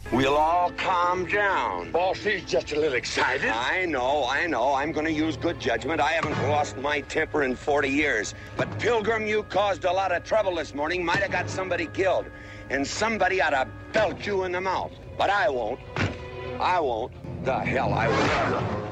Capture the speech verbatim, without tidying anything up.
We'll all calm down. Boss, he's just a little excited. I know, I know. I'm going to use good judgment. I haven't lost my temper in forty years. But, Pilgrim, you caused a lot of trouble this morning. Might have got somebody killed. And somebody ought to belt you in the mouth. But I won't. I won't. The hell I won't.